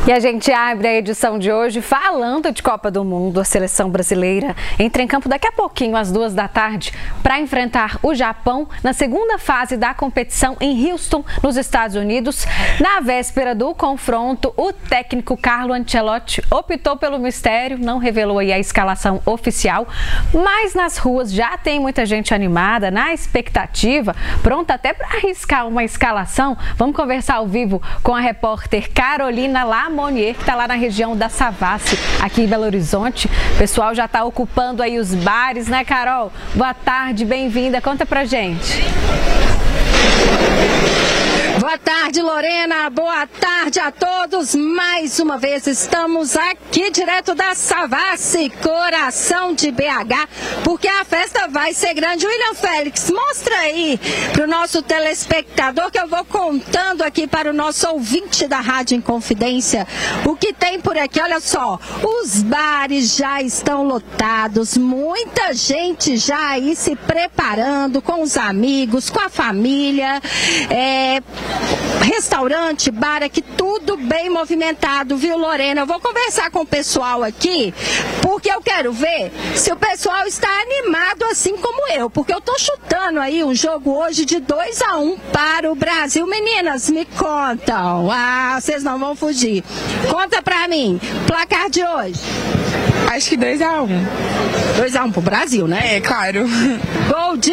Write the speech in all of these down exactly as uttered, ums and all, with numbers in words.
E a gente abre a edição de hoje falando de Copa do Mundo. A seleção brasileira entra em campo daqui a pouquinho, às duas da tarde, para enfrentar o Japão na segunda fase da competição em Houston, nos Estados Unidos. Na véspera do confronto, o técnico Carlo Ancelotti optou pelo mistério, não revelou aí a escalação oficial, mas nas ruas já tem muita gente animada, na expectativa, pronta até para arriscar uma escalação. Vamos conversar ao vivo com a repórter Carolina Lamonier, que está lá na região da Savassi, aqui em Belo Horizonte. O pessoal já está ocupando aí os bares, né, Carol? Boa tarde, bem-vinda. Conta pra gente. Boa tarde, Lorena. Boa tarde a todos. Mais uma vez estamos aqui direto da Savassi, coração de B H, porque a festa vai ser grande. William Félix, mostra aí para o nosso telespectador, que eu vou contando aqui para o nosso ouvinte da Rádio Inconfidência o que tem por aqui. Olha só, os bares já estão lotados, muita gente já aí se preparando com os amigos, com a família, é... restaurante, bar aqui, tudo bem movimentado, viu, Lorena? Eu vou conversar com o pessoal aqui, porque eu quero ver se o pessoal está animado assim como eu, porque eu tô chutando aí um jogo hoje de dois a um para o Brasil. Meninas, me contam. Ah, vocês não vão fugir. Conta pra mim, placar de hoje. Acho que dois a um. dois a um pro Brasil, né? É, claro. Gol de...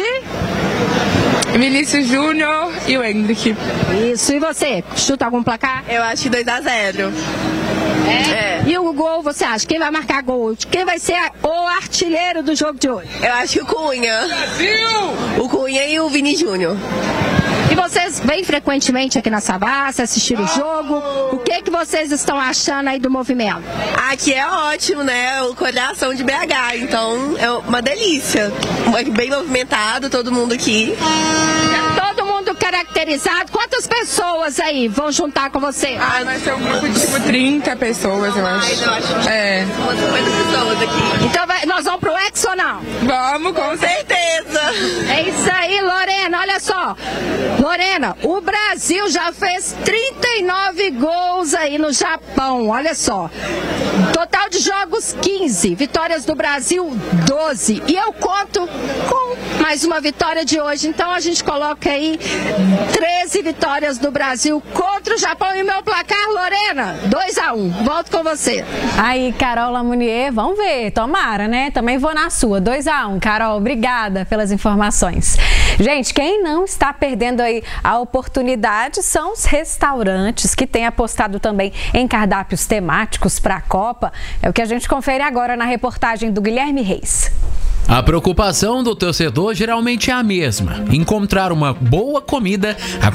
Vinícius Júnior e o Hendrick. Isso, e você? Chuta algum placar? Eu acho que dois a zero. É? É. E o gol, você acha? Quem vai marcar gol? Quem vai ser o artilheiro do jogo de hoje? Eu acho que o Cunha. Brasil! O Cunha e o Vini Júnior. E vocês vêm frequentemente aqui na Savassi assistir o jogo. O que que vocês estão achando aí do movimento? Aqui é ótimo, né? O coração de B H, então é uma delícia. Bem movimentado, todo mundo aqui. Todo mundo caracterizado. Quantas pessoas aí vão juntar com você? Ah, nós temos um grupo de tipo trinta pessoas, eu acho. Ai, eu acho é. umas cinquenta pessoas aqui. Então vai, nós vamos pro Ex ou não? Vamos, com, Com certeza. É isso aí, Lorena. Olha só. Lorena, o Brasil já fez trinta e nove gols aí no Japão. Olha só. Total de jogos, quinze. Vitórias do Brasil, doze. E eu conto com mais uma vitória de hoje. Então a gente coloca aí treze vitórias do Brasil contra o Japão. E o meu placar, Lorena, dois a um. Volto com você. Aí, Carol Lamonier, vamos ver. Tomara, né? Também vou na sua. dois a um. Carol, obrigada pelas informações. Gente, quem não está perdendo aí a oportunidade são os restaurantes que têm apostado também em cardápios temáticos para a Copa. É o que a gente confere agora na reportagem do Guilherme Reis. A preocupação do torcedor geralmente é a mesma: encontrar uma boa comida